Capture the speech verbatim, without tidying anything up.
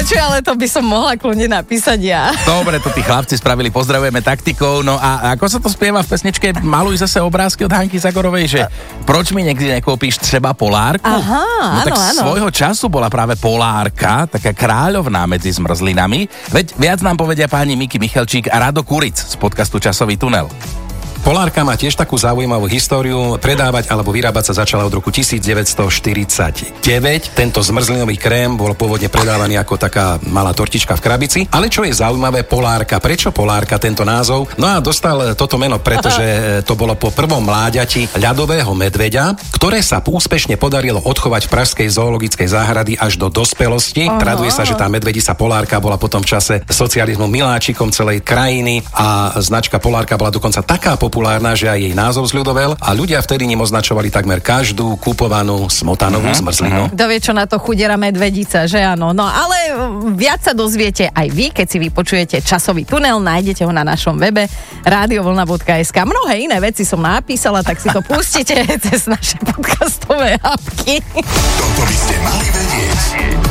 Počuj, ale to by som mohla kľudne napísať ja. Dobre, to tí chlapci spravili, pozdravujeme taktikou. No a ako sa to spieva v pesničke Maluj zase obrázky od Hanky Zagorovej, že proč mi niekdy nekúpíš třeba polárku? Aha, no tak áno, áno. svojho času bola práve polárka, taká kráľovná medzi zmrzlinami. Veď viac nám povedia páni Miki Michalčík a Rado Kuric z podcastu Časový tunel. Polárka má tiež takú zaujímavú históriu. Predávať alebo vyrábať sa začala od roku devätnásťstoštyridsaťdeväť. Tento zmrzlinový krém bol pôvodne predávaný ako taká malá tortička v krabici. Ale čo je zaujímavé, polárka. Prečo polárka, tento názov? No a dostal toto meno, pretože to bolo po prvom mláďati ľadového medveďa, ktoré sa úspešne podarilo odchovať v pražskej zoologickej záhrady až do dospelosti. Aha. Traduje sa, že tá medvedica polárka bola potom v čase socializmu miláčikom celej krajiny a značka polárka bola dokonca taká populárna, že aj jej názov zľudovel a ľudia vtedy ním označovali takmer každú kupovanú smotanovú uh-huh, zmrzlinu. Kto vie, čo na to chudera medvedica, že áno. No ale viac sa dozviete aj vy, keď si vypočujete Časový tunel, nájdete ho na našom webe radiovlna bodka es ká. Mnohé iné veci som napísala, tak si to pustite cez naše podcastové apky. Toto by ste mali vedieť.